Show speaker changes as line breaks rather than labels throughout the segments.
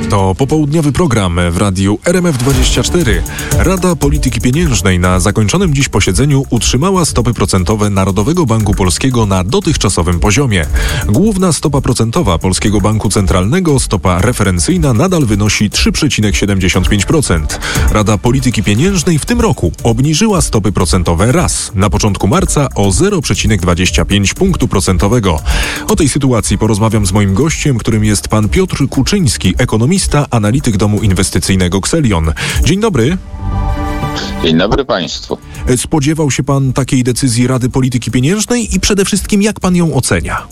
To popołudniowy program w radiu RMF24. Rada Polityki Pieniężnej na zakończonym dziś posiedzeniu utrzymała stopy procentowe Narodowego Banku Polskiego na dotychczasowym poziomie. Główna stopa procentowa Polskiego Banku Centralnego, stopa referencyjna, nadal wynosi 3,75%. Rada Polityki Pieniężnej w tym roku obniżyła stopy procentowe raz, na początku marca o 0,25 punktu procentowego. O tej sytuacji porozmawiam z moim gościem, którym jest pan Piotr Kuczyński, ekonomista, analityk domu inwestycyjnego Xelion. Dzień dobry.
Dzień dobry Państwu.
Spodziewał się pan takiej decyzji Rady Polityki Pieniężnej i przede wszystkim jak pan ją ocenia?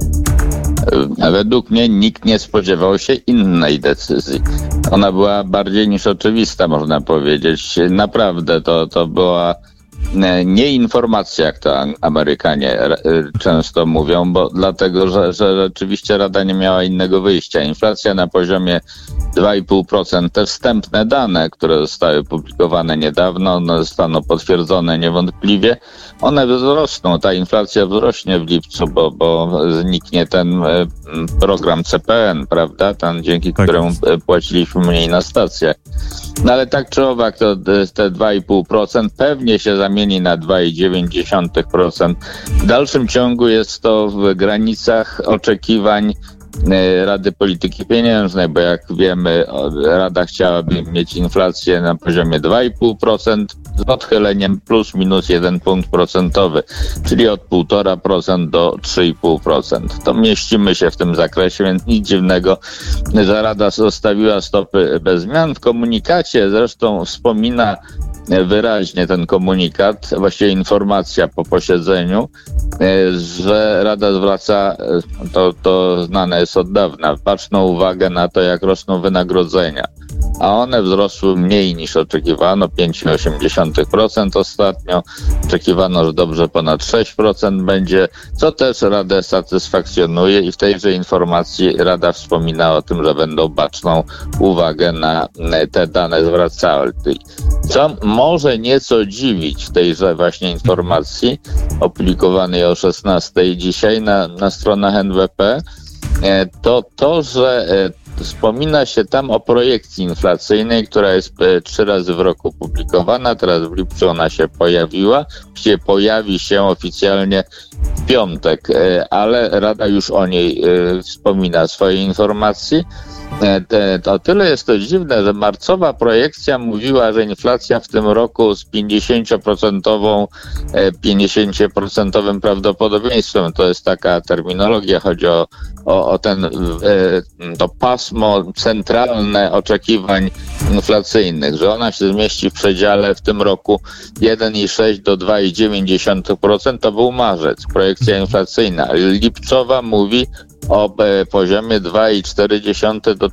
Według mnie nikt nie spodziewał się innej decyzji. Ona była bardziej niż oczywista, można powiedzieć. Naprawdę to była nie informacja, jak to Amerykanie często mówią, bo dlatego, że rzeczywiście Rada nie miała innego wyjścia. Inflacja na poziomie 2,5%, te wstępne dane, które zostały publikowane niedawno, one zostaną potwierdzone niewątpliwie, one wzrosną, ta inflacja wzrośnie w lipcu, bo zniknie ten program CPN, prawda, ten, dzięki któremu płaciliśmy mniej na stacjach. No ale tak czy owak, to te 2,5% pewnie się zamieni na 2,9%. W dalszym ciągu jest to w granicach oczekiwań Rady Polityki Pieniężnej, bo jak wiemy, Rada chciałaby mieć inflację na poziomie 2,5% z odchyleniem plus minus 1 punkt procentowy, czyli od 1,5% do 3,5%. To mieścimy się w tym zakresie, więc nic dziwnego, że Rada zostawiła stopy bez zmian. W komunikacie zresztą wspomina wyraźnie ten komunikat, właściwie informacja po posiedzeniu, że Rada zwraca, to znane jest od dawna, baczną uwagę na to, jak rosną wynagrodzenia. A one wzrosły mniej niż oczekiwano, 5,8% ostatnio. Oczekiwano, że dobrze ponad 6% będzie, co też Radę satysfakcjonuje i w tejże informacji Rada wspomina o tym, że będą baczną uwagę na te dane zwracali. Co może nieco dziwić w tejże właśnie informacji opublikowanej o 16:00 dzisiaj na stronach NBP, to, że wspomina się tam o projekcji inflacyjnej, która jest 3 razy w roku publikowana. Teraz w lipcu ona się pojawiła. Właściwie pojawi się oficjalnie w piątek, ale Rada już o niej wspomina w swojej informacji. O tyle jest to dziwne, że marcowa projekcja mówiła, że inflacja w tym roku z 50% prawdopodobieństwem, to jest taka terminologia, chodzi o to pasmo centralne oczekiwań inflacyjnych, że ona się zmieści w przedziale w tym roku 1,6 do 2,9%, to był marzec, projekcja inflacyjna. Lipcowa mówi o poziomie 2,4 do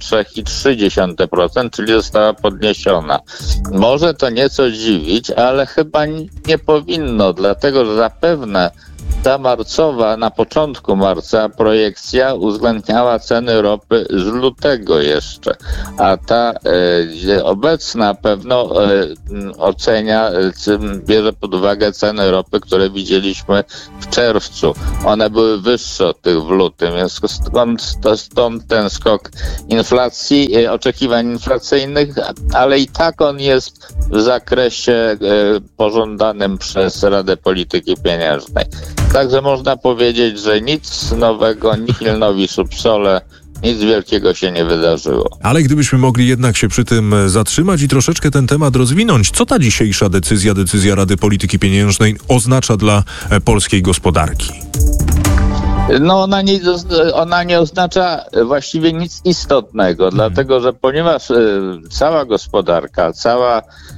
3,3%, czyli została podniesiona. Może to nieco dziwić, ale chyba nie powinno, dlatego że zapewne ta marcowa, na początku marca projekcja uwzględniała ceny ropy z lutego jeszcze, a ta obecna pewno ocenia, bierze pod uwagę ceny ropy, które widzieliśmy w czerwcu. One były wyższe od tych w lutym, więc stąd ten skok inflacji, oczekiwań inflacyjnych, ale i tak on jest w zakresie pożądanym przez Radę Polityki Pieniężnej. Także można powiedzieć, że nic nowego, nihil novi sub sole, nic wielkiego się nie wydarzyło.
Ale gdybyśmy mogli jednak się przy tym zatrzymać i troszeczkę ten temat rozwinąć, co ta dzisiejsza decyzja Rady Polityki Pieniężnej oznacza dla polskiej gospodarki?
No ona nie oznacza właściwie nic istotnego, dlatego że ponieważ cała gospodarka, cała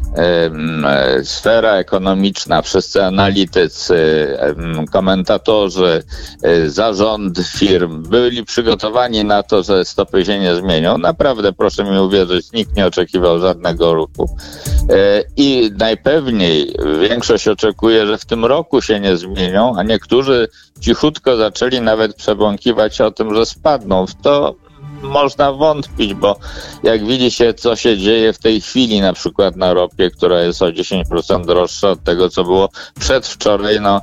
sfera ekonomiczna, wszyscy analitycy, komentatorzy, zarządy firm byli przygotowani na to, że stopy się nie zmienią. Naprawdę, proszę mi uwierzyć, nikt nie oczekiwał żadnego ruchu. I najpewniej większość oczekuje, że w tym roku się nie zmienią, a niektórzy cichutko zaczęli nawet przebąkiwać o tym, że spadną. W to można wątpić, bo jak widzi się, co się dzieje w tej chwili, na przykład na ropie, która jest o 10% droższa od tego, co było przedwczoraj, no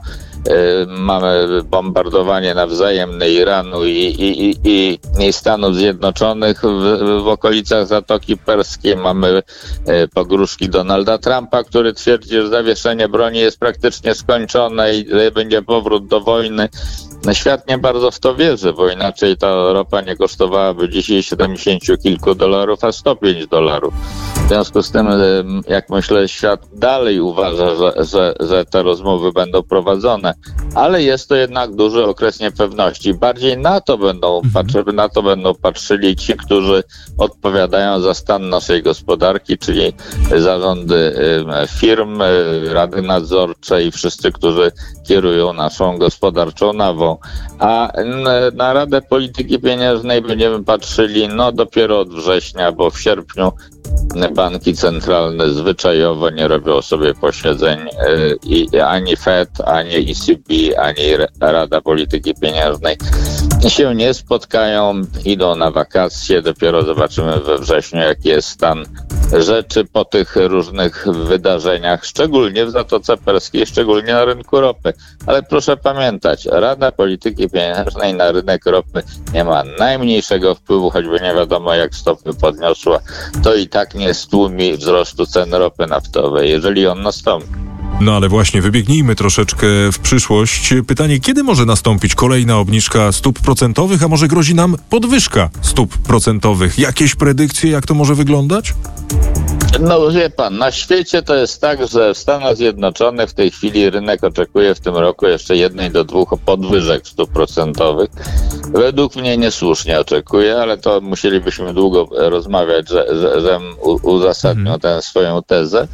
mamy bombardowanie nawzajemne Iranu i Stanów Zjednoczonych w okolicach Zatoki Perskiej. Mamy pogróżki Donalda Trumpa, który twierdzi, że zawieszenie broni jest praktycznie skończone i będzie powrót do wojny. Świat nie bardzo w to wierzy, bo inaczej ta ropa nie kosztowałaby dzisiaj 70 kilku dolarów, a 105 dolarów. W związku z tym, jak myślę, świat dalej uważa, że te rozmowy będą prowadzone, ale jest to jednak duży okres niepewności. Bardziej na to będą patrzyli ci, którzy odpowiadają za stan naszej gospodarki, czyli zarządy firm, rady nadzorcze i wszyscy, którzy kierują naszą gospodarczą nawą. A na Radę Polityki Pieniężnej będziemy patrzyli dopiero od września, bo w sierpniu banki centralne zwyczajowo nie robią sobie posiedzeń i ani Fed, ani ECB, ani Rada Polityki Pieniężnej się nie spotkają, idą na wakacje, dopiero zobaczymy we wrześniu, jaki jest stan rzeczy po tych różnych wydarzeniach, szczególnie w Zatoce Perskiej, szczególnie na rynku ropy. Ale proszę pamiętać, Rada Polityki Pieniężnej na rynek ropy nie ma najmniejszego wpływu, choćby nie wiadomo jak stopy podniosła, to i tak nie stłumi wzrostu cen ropy naftowej, jeżeli on nastąpi.
No ale właśnie, wybiegnijmy troszeczkę w przyszłość. Pytanie, kiedy może nastąpić kolejna obniżka stóp procentowych, a może grozi nam podwyżka stóp procentowych? Jakieś predykcje, jak to może wyglądać?
No wie pan, na świecie to jest tak, że w Stanach Zjednoczonych w tej chwili rynek oczekuje w tym roku jeszcze 1 do 2 podwyżek stóp procentowych. Według mnie niesłusznie oczekuje, ale to musielibyśmy długo rozmawiać, że uzasadnią tę swoją tezę.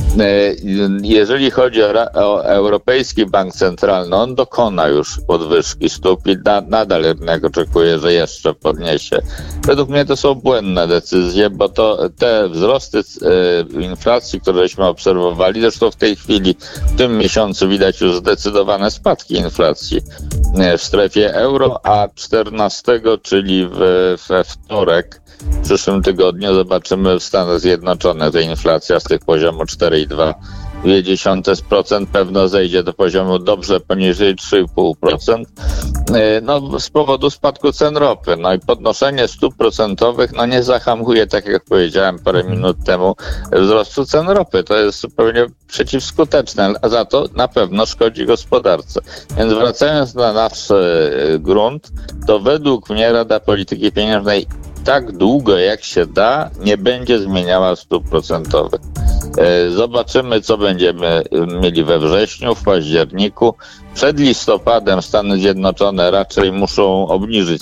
Jeżeli chodzi o Europejski Bank Centralny, on dokona już podwyżki stóp i nadal rynek oczekuje, że jeszcze podniesie. Według mnie to są błędne decyzje, bo to te wzrosty inflacji, któreśmy obserwowali, zresztą w tej chwili, w tym miesiącu widać już zdecydowane spadki inflacji w strefie euro, a 14, czyli we wtorek, w przyszłym tygodniu zobaczymy w Stanach Zjednoczonych, że inflacja z tych poziomu 4,2% pewno zejdzie do poziomu dobrze poniżej 3,5%, z powodu spadku cen ropy. No i podnoszenie stóp procentowych nie zahamuje, tak jak powiedziałem parę minut temu, wzrostu cen ropy. To jest zupełnie przeciwskuteczne, a za to na pewno szkodzi gospodarce. Więc wracając na nasz grunt, to według mnie Rada Polityki Pieniężnej tak długo jak się da nie będzie zmieniała stóp procentowych. Zobaczymy, co będziemy mieli we wrześniu, w październiku. Przed listopadem Stany Zjednoczone raczej muszą obniżyć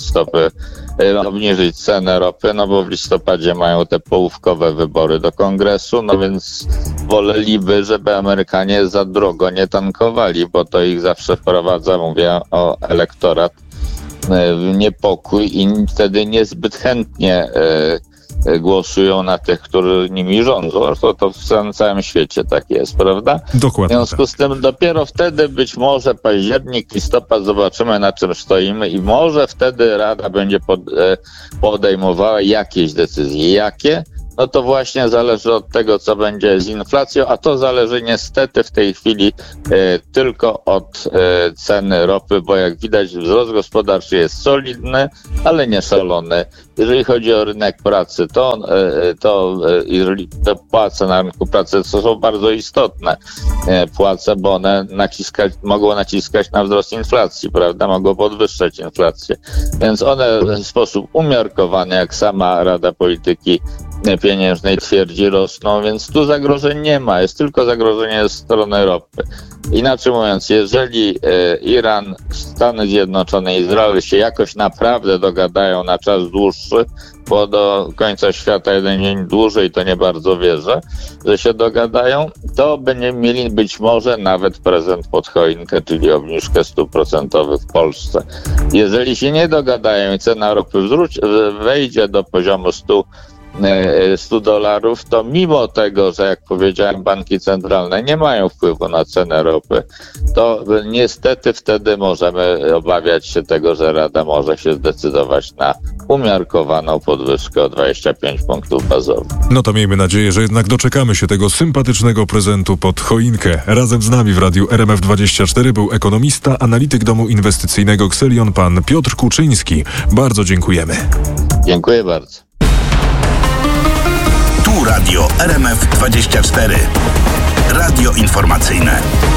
cenę ropy, bo w listopadzie mają te połówkowe wybory do Kongresu, więc woleliby, żeby Amerykanie za drogo nie tankowali, bo to ich zawsze wprowadza, mówię o elektorat, w niepokój i wtedy niezbyt chętnie głosują na tych, którzy nimi rządzą. To w całym świecie tak jest, prawda?
Dokładnie.
W związku z tym dopiero wtedy być może październik, listopad zobaczymy, na czym stoimy i może wtedy Rada będzie podejmowała jakieś decyzje. Jakie? To właśnie zależy od tego, co będzie z inflacją, a to zależy niestety w tej chwili tylko od ceny ropy, bo jak widać wzrost gospodarczy jest solidny, ale nie szalony. Jeżeli chodzi o rynek pracy, to jeżeli te płace na rynku pracy to są bardzo istotne płace, bo one mogą naciskać na wzrost inflacji, prawda? Mogą podwyższać inflację. Więc one w sposób umiarkowany, jak sama Rada Polityki Pieniężnej twierdzi, rosną, więc tu zagrożeń nie ma, jest tylko zagrożenie ze strony ropy. Inaczej mówiąc, jeżeli Iran, Stany Zjednoczone i Izrael się jakoś naprawdę dogadają na czas dłuższy, bo do końca świata 1 dzień dłużej, to nie bardzo wierzę, że się dogadają, to będziemy mieli być może nawet prezent pod choinkę, czyli obniżkę stóp procentowych w Polsce. Jeżeli się nie dogadają i cena ropy wejdzie do poziomu $100, to mimo tego, że jak powiedziałem, banki centralne nie mają wpływu na cenę ropy, to niestety wtedy możemy obawiać się tego, że Rada może się zdecydować na umiarkowaną podwyżkę o 25 punktów bazowych.
No to miejmy nadzieję, że jednak doczekamy się tego sympatycznego prezentu pod choinkę. Razem z nami w radiu RMF24 był ekonomista, analityk domu inwestycyjnego Xelion, pan Piotr Kuczyński. Bardzo dziękujemy.
Dziękuję bardzo.
Tu radio RMF24. Radio informacyjne.